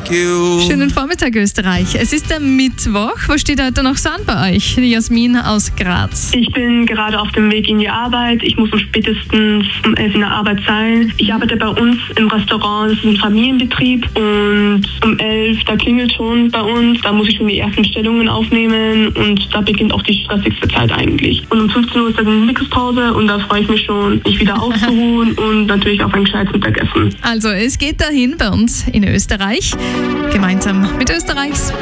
like you. Schönen Vormittag, Österreich. Es ist der Mittwoch. Was steht heute noch so an bei euch? Jasmin aus Graz. Ich bin gerade auf dem Weg in die Arbeit. Ich muss spätestens um 11 in der Arbeit sein. Ich arbeite bei uns im Restaurant. Das ist ein Familienbetrieb. Und um 11, da klingelt schon bei uns. Da muss ich schon die ersten Stellungen aufnehmen. Und da beginnt auch die stressigste Zeit eigentlich. Und um 15 Uhr ist dann die Mittagspause. Und da freue ich mich schon, mich wieder auszuruhen und natürlich auf ein gescheites Mittagessen. Also, es geht dahin bei uns in Österreich. Gemeinsam mit Österreichs